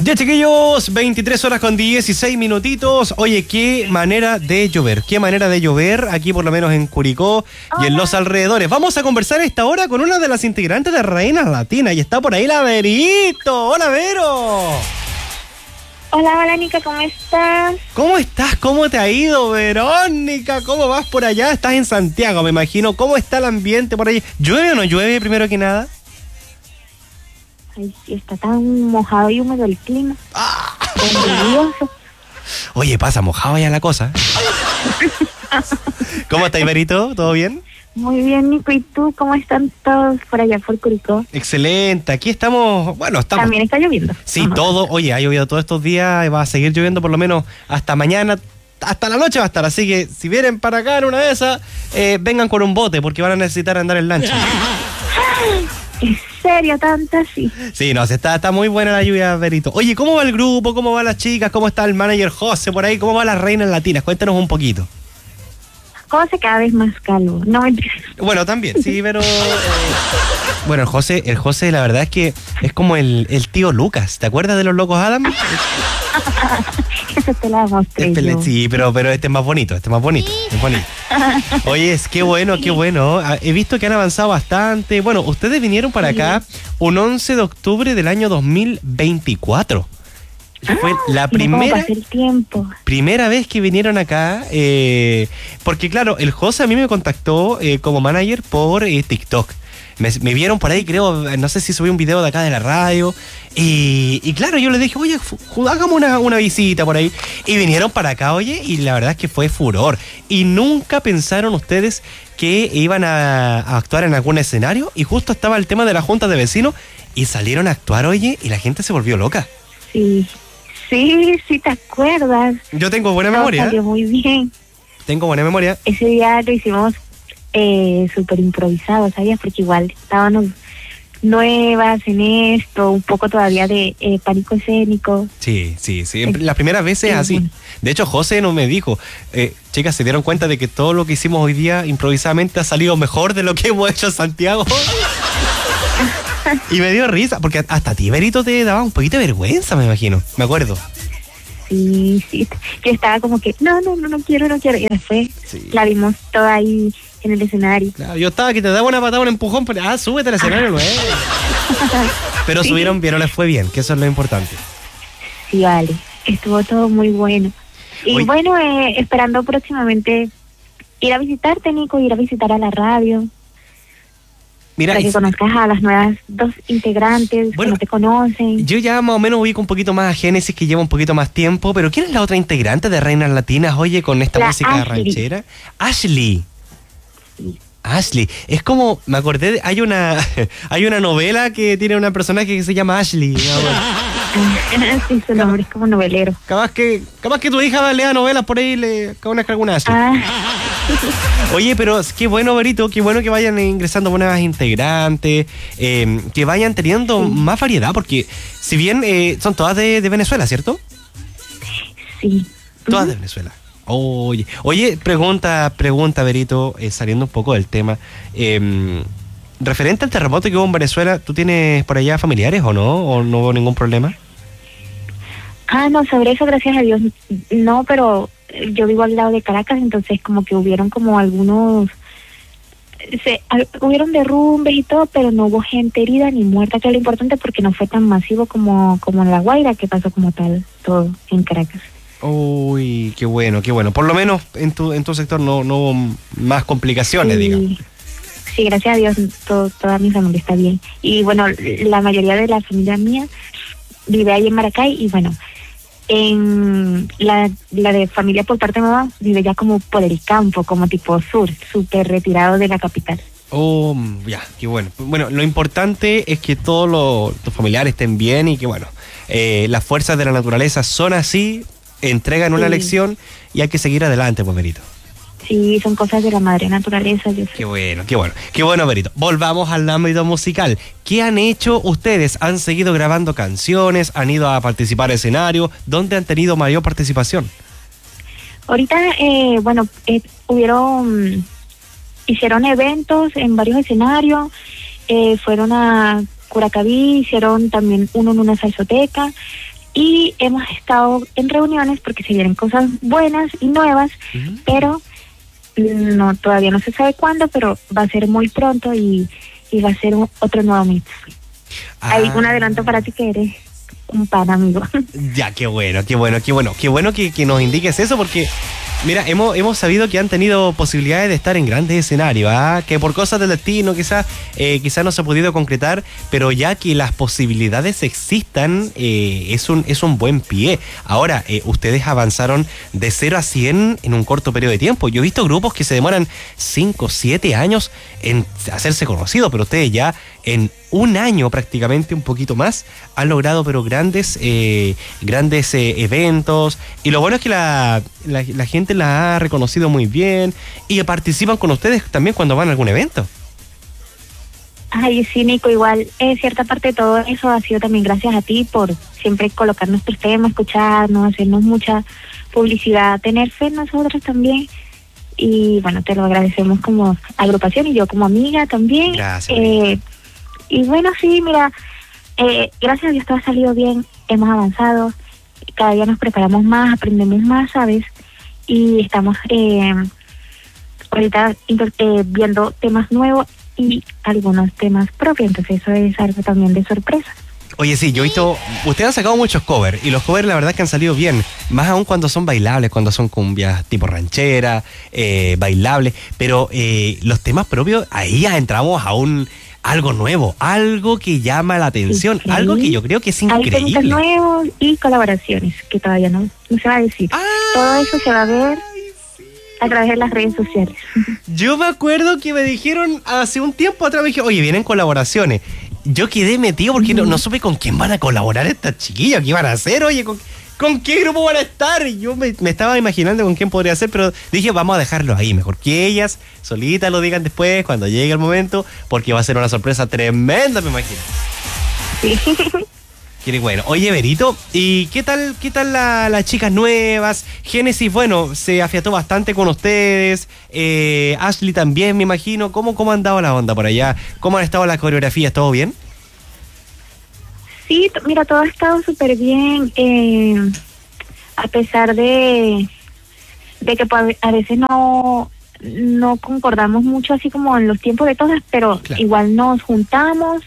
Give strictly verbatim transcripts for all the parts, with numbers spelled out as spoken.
Ya, chiquillos, veintitrés horas con dieciséis minutitos. Oye, qué manera de llover, qué manera de llover aquí por lo menos en Curicó y en los alrededores. Vamos a conversar a esta hora con una de las integrantes de Reinas Latinas y está por ahí la Verito. Hola, Vero. Hola, hola, Nica, ¿cómo estás? ¿Cómo estás? ¿Cómo te ha ido, Verónica? ¿Cómo vas por allá? Estás en Santiago, me imagino. ¿Cómo está el ambiente por ahí? ¿Llueve o no llueve, primero que nada? Ay, sí, está tan mojado y húmedo el clima. ¡Ah! Envidioso. Oye, pasa mojado ya la cosa. ¿Cómo estás, Verito? ¿Todo bien? Muy bien, Nico, ¿y tú? ¿Cómo están todos por allá por Curicó? Excelente, aquí estamos, bueno, estamos... También está lloviendo. Sí, Ajá. todo, oye, ha llovido todos estos días y va a seguir lloviendo por lo menos hasta mañana, hasta la noche va a estar, así que si vienen para acá en una de esas, eh, vengan con un bote porque van a necesitar andar en lancha. ¿En serio? ¿Tanto así? Sí, no, se está, está muy buena la lluvia, Verito. Oye, ¿cómo va el grupo? ¿Cómo van las chicas? ¿Cómo está el manager José por ahí? ¿Cómo van las Reinas Latinas? Cuéntanos un poquito. José cada vez más calvo. No me entiendes. Bueno, también, sí, pero... eh, bueno, el José, el José, la verdad es que es como el, el tío Lucas. ¿Te acuerdas de los Locos Adams? Eso te la mostré Es pele- yo. sí, pero, pero este es más bonito, este es más bonito, es bonito. Oye, es qué bueno, qué bueno. Ah, He visto que han avanzado bastante. Bueno, ustedes vinieron para acá un once de octubre del año dos mil veinticuatro. Y fue la Mira cómo primera, pasa el tiempo. primera vez que vinieron acá, eh, porque claro, el José a mí me contactó eh, como manager por eh, TikTok. Me, me vieron por ahí, creo, no sé si subí un video de acá de la radio. Y, y claro, yo les dije, oye, fu- hagamos una, una visita por ahí. Y vinieron para acá, oye, y la verdad es que fue furor. Y nunca pensaron ustedes que iban a, a actuar en algún escenario. Y justo estaba el tema de la junta de vecinos. Y salieron a actuar, oye, y la gente se volvió loca. Sí, sí, sí te acuerdas. Yo tengo buena Todo memoria. salió muy bien. Tengo buena memoria. Ese día lo hicimos eh, súper improvisado, ¿sabías? Porque igual estábamos nuevas en esto, un poco todavía de eh, pánico escénico. Sí, sí, sí. Las primeras veces Sí, así. bueno. De hecho, José nos me dijo, eh, chicas, ¿se dieron cuenta de que todo lo que hicimos hoy día improvisadamente ha salido mejor de lo que hemos hecho en Santiago? Y me dio risa, porque hasta a ti, Berito, te daba un poquito de vergüenza, me imagino. Me acuerdo. Sí, sí. Yo estaba como que, no, no, no, no quiero, no quiero. Y después Sí. la vimos toda ahí en el escenario. Claro, yo estaba que te daba una patada, un empujón, pero ah, súbete al escenario luego. Pero Sí. subieron bien, no les fue bien, que eso es lo importante. Sí, vale. Estuvo todo muy bueno. Y Oye. bueno, eh, esperando próximamente ir a visitarte, Nico, ir a visitar a la radio. Mira, Para que y- conozcas a las nuevas dos integrantes Bueno, que no te conocen. yo ya más o menos ubico un poquito más a Génesis, que lleva un poquito más tiempo, pero ¿quién es la otra integrante de Reinas Latinas, oye, con esta La música Ashley. ranchera? Ashley. Sí. Ashley. Es como, me acordé, de- hay una hay una novela que tiene una personaje que se llama Ashley. Ah, bueno. Sí, su nombre es como novelero. Capaz que, capaz que tu hija lea novelas por ahí y le conozca alguna Ashley. Ah, Oye, pero qué bueno, Berito, qué bueno que vayan ingresando nuevas integrantes, eh, que vayan teniendo Sí. más variedad, porque si bien eh, son todas de, de Venezuela, ¿cierto? sí. Todas Ujú. de Venezuela. Oye, oye, pregunta, pregunta, Berito, eh, saliendo un poco del tema. eh, referente al terremoto que hubo en Venezuela, ¿tú tienes por allá familiares o no? ¿O no hubo ningún problema? Ah, no, sobre eso, gracias a Dios, no, pero eh, yo vivo al lado de Caracas, entonces como que hubieron como algunos, se, al- hubieron derrumbes y todo, pero no hubo gente herida ni muerta, que es lo importante porque no fue tan masivo como, como en La Guaira, que pasó como tal todo en Caracas. Uy, qué bueno, qué bueno. Por lo menos en tu, en tu sector no, no hubo más complicaciones, Sí. digamos. Sí, gracias a Dios, todo, toda mi familia está bien. Y bueno, la mayoría de la familia mía vive ahí en Maracay y bueno, en la, la de familia por parte de mamá vive ya como por el campo, como tipo sur, súper retirado de la capital. Oh, ya, qué bueno. Bueno, lo importante es que todos los, tus familiares estén bien y que, bueno, eh, las fuerzas de la naturaleza son así, entregan una Sí. lección y hay que seguir adelante, pues, Berito. Sí, son cosas de la madre naturaleza, yo sé. Qué bueno, qué bueno. Qué bueno, Berito. Volvamos al ámbito musical. ¿Qué han hecho ustedes? ¿Han seguido grabando canciones? ¿Han ido a participar en escenario? ¿Dónde han tenido mayor participación? Ahorita, eh, bueno, eh, hubieron, hicieron eventos en varios escenarios, eh, fueron a Curacaví, hicieron también uno en una salsoteca, y hemos estado en reuniones porque se vienen cosas buenas y nuevas, uh-huh. pero no todavía no se sabe cuándo, pero va a ser muy pronto y, y va a ser un, otro nuevo mix. Ah. Hay un adelanto para ti que eres un pan, amigo. Ya, qué bueno, qué bueno, qué bueno. Qué bueno que, que nos indiques eso porque, mira, hemos, hemos sabido que han tenido posibilidades de estar en grandes escenarios, ¿ah? Que por cosas del destino quizás eh, quizá no se ha podido concretar, pero ya que las posibilidades existan, eh, es, un, es un buen pie. Ahora, eh, ustedes avanzaron de cero a cien en un corto periodo de tiempo. Yo he visto grupos que se demoran cinco, siete años en hacerse conocidos, pero ustedes ya en un año prácticamente, un poquito más, han logrado pero grandes eh, grandes eh, eventos, y lo bueno es que la, la, la gente la ha reconocido muy bien y participan con ustedes también cuando van a algún evento. Ay, sí, Nico, igual eh, cierta parte de todo eso ha sido también gracias a ti por siempre colocar nuestros temas, escucharnos, hacernos mucha publicidad, tener fe en nosotros también. Y bueno, te lo agradecemos como agrupación y yo como amiga también. Gracias. Eh, y bueno, sí, mira, eh, gracias a Dios todo ha salido bien, hemos avanzado, cada día nos preparamos más, aprendemos más, ¿sabes? Y estamos eh, ahorita eh, viendo temas nuevos y algunos temas propios, entonces eso es algo también de sorpresa. Oye, sí, yo he visto, ustedes han sacado muchos covers, y los covers la verdad que han salido bien, más aún cuando son bailables, cuando son cumbias tipo ranchera, eh, bailables, pero eh, los temas propios, ahí ya entramos a un algo nuevo, algo que llama la atención, sí, algo que yo creo que es increíble. Hay temas nuevos y colaboraciones, que todavía no, no se va a decir. Ah, todo eso se va a ver a través de las redes sociales. Yo me acuerdo que me dijeron hace un tiempo atrás, me dije, oye, vienen colaboraciones. Yo quedé metido porque mm. no, no supe con quién van a colaborar estas chiquillas, qué van a hacer, oye, con, con qué grupo van a estar. Y yo me, me estaba imaginando con quién podría ser, pero dije, vamos a dejarlo ahí, mejor que ellas solitas lo digan después, cuando llegue el momento, porque va a ser una sorpresa tremenda, me imagino. Sí. Qué bueno. Oye, Berito, ¿y qué tal qué tal la, las chicas nuevas? Génesis, bueno, se afiató bastante con ustedes. Eh, Ashley también, me imagino. ¿Cómo, ¿Cómo han dado la onda por allá? ¿Cómo han estado las coreografías? ¿Todo bien? Sí, t- mira, todo ha estado súper bien. Eh, a pesar de, de que pues, a veces no, no concordamos mucho así como en los tiempos de todas, pero claro, igual nos juntamos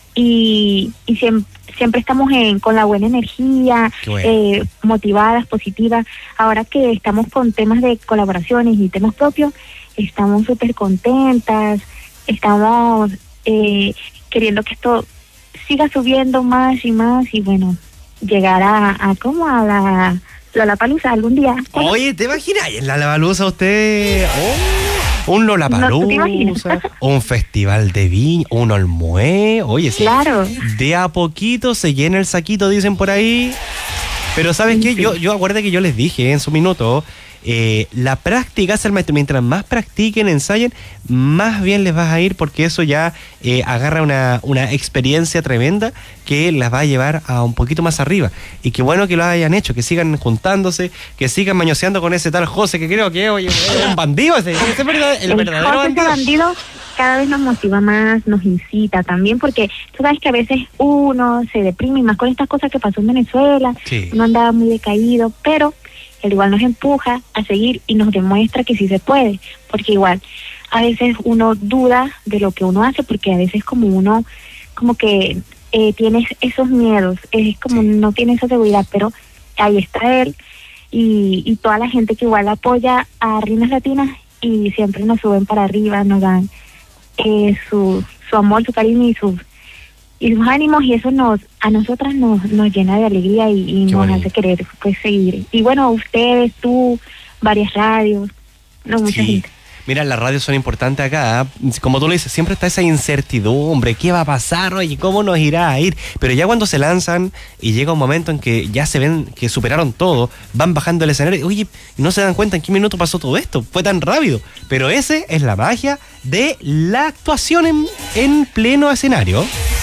y, y siempre... siempre estamos en, con la buena energía, bueno. eh, motivadas, positivas. Ahora que estamos con temas de colaboraciones y temas propios, estamos súper contentas, estamos eh, queriendo que esto siga subiendo más y más y bueno, llegar a, a como a la Lollapalooza algún día. Oye, ¿te imaginas en la Lollapalooza usted? Oh, un Lollapalooza, no, un festival de viña, un Olmué. Oye, sí, claro, de a poquito se llena el saquito, dicen por ahí. Pero ¿sabes sí, qué? Sí. Yo, yo acuérdate que yo les dije en su minuto, eh, la práctica es el maestro. Mientras más practiquen, ensayen, más bien les vas a ir, porque eso ya eh, agarra una, una experiencia tremenda que las va a llevar a un poquito más arriba. Y qué bueno que lo hayan hecho, que sigan juntándose, que sigan mañoseando con ese tal José, que creo que oye, es un bandido ese, ese verdad, el, el verdadero José, bandido. Ese bandido cada vez nos motiva más, nos incita también, porque tú sabes que a veces uno se deprime, más con estas cosas que pasó en Venezuela, sí, uno andaba muy decaído, pero él igual nos empuja a seguir y nos demuestra que sí se puede, porque igual a veces uno duda de lo que uno hace, porque a veces como uno como que eh, tiene esos miedos, es como sí, no tiene esa seguridad, pero ahí está él y, y toda la gente que igual apoya a Reinas Latinas y siempre nos suben para arriba, nos dan eh, su, su amor, su cariño y sus y sus ánimos, y eso nos a nosotras nos nos llena de alegría y, y nos bonito. hace querer pues seguir. Y bueno, ustedes, tú, varias radios, no mucha sí. gente. Mira, las radios son importantes acá, ¿eh? Como tú lo dices, siempre está esa incertidumbre, ¿qué va a pasar? Oye, ¿cómo nos irá a ir? Pero ya cuando se lanzan y llega un momento en que ya se ven que superaron todo, van bajando el escenario, oye, no se dan cuenta en qué minuto pasó todo esto, fue tan rápido. Pero ese es la magia de la actuación en, en pleno escenario.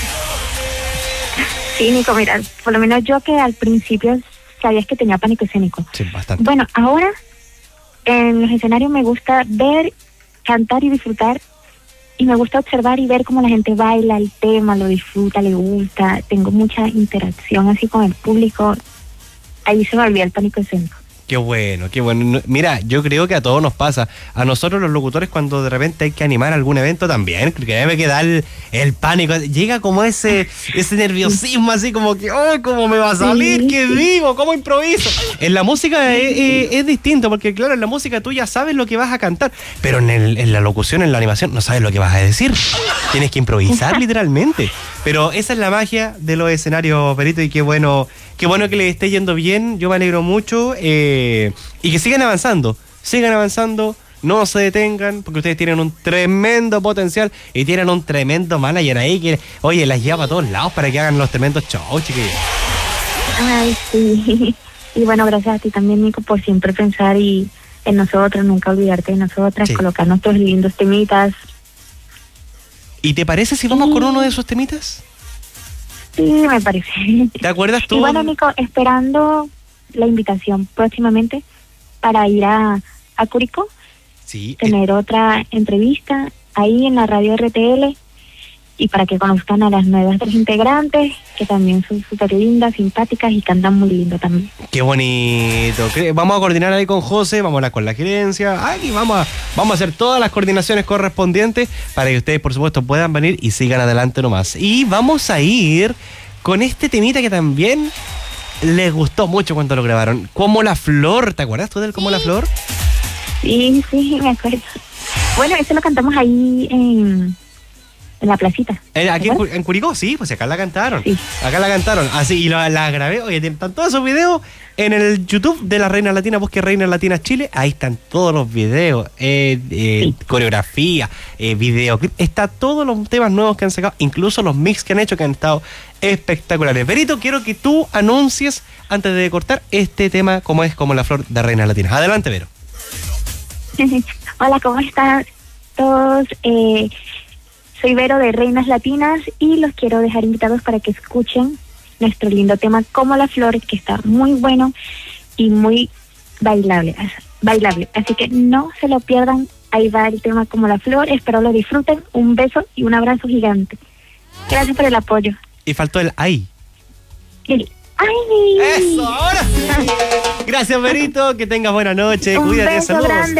Sí, Nico, mira, por lo menos yo que al principio sabías que tenía pánico escénico. Sí, bastante. Bueno, ahora en los escenarios me gusta ver, cantar y disfrutar, y me gusta observar y ver cómo la gente baila el tema, lo disfruta, le gusta, tengo mucha interacción así con el público, ahí se me olvida el pánico escénico. Qué bueno, qué bueno. Mira, yo creo que a todos nos pasa. A nosotros los locutores cuando de repente hay que animar algún evento también, que debe quedar el, el pánico. Llega como ese ese nerviosismo así como que, ¡oh, cómo me va a salir! Sí. ¿Qué digo? ¿Cómo improviso? En la música es, es, es distinto, porque claro, en la música tú ya sabes lo que vas a cantar, pero en, el, en la locución, en la animación, no sabes lo que vas a decir. Tienes que improvisar literalmente. Pero esa es la magia de los escenarios, Perito, y qué bueno... Qué bueno que les esté yendo bien, yo me alegro mucho eh, y que sigan avanzando, sigan avanzando, no se detengan, porque ustedes tienen un tremendo potencial y tienen un tremendo manager ahí que, oye, las lleva a todos lados para que hagan los tremendos shows, chiquillos. Ay, sí. Y bueno, gracias a ti también, Nico, por siempre pensar y en nosotros, nunca olvidarte de nosotras, Sí. colocar nuestros lindos temitas. ¿Y te parece si vamos con uno de esos temitas? Sí, me parece. ¿Te acuerdas tú? Y bueno, Nico, esperando la invitación próximamente para ir a, a Curicó, Sí. tener otra entrevista ahí en la radio R T L y para que conozcan a las nuevas tres integrantes, que también son súper lindas, simpáticas y cantan muy lindo también. Qué bonito. Cre- Vamos a coordinar ahí con José, vamos a hablar con la gerencia. Ay, vamos a, vamos a hacer todas las coordinaciones correspondientes para que ustedes, por supuesto, puedan venir y sigan adelante nomás. Y vamos a ir con este temita que también les gustó mucho cuando lo grabaron. Como la flor, ¿te acuerdas tú del Como la flor? Sí, sí, me acuerdo. Bueno, eso lo cantamos ahí en, en la placita. Eh, Aquí en, ¿Te Cu- en Curicó, sí, pues acá la cantaron. Sí. Acá la cantaron. Así, y la, la grabé. Oye, están todos esos videos en el YouTube de la Reina Latina. Busque Reina Latina Chile. Ahí están todos los videos. Eh, eh, Sí. Coreografía, eh, videoclip. Está todos los temas nuevos que han sacado. Incluso los mix que han hecho que han estado espectaculares. Verito, quiero que tú anuncies, antes de cortar, este tema como es Como la flor de Reina Latina. Adelante, Vero. Hola, ¿cómo están todos? Eh, soy Vero de Reinas Latinas y los quiero dejar invitados para que escuchen nuestro lindo tema Como la flor, que está muy bueno y muy bailable, bailable. Así que no se lo pierdan. Ahí va el tema Como la flor. Espero lo disfruten. Un beso y un abrazo gigante. Gracias por el apoyo. Y faltó el ay. El- ¡Ay! Eso, ahora sí. Gracias, Verito. Que tengas buena noche. Un Cuídate, beso saludos. grande.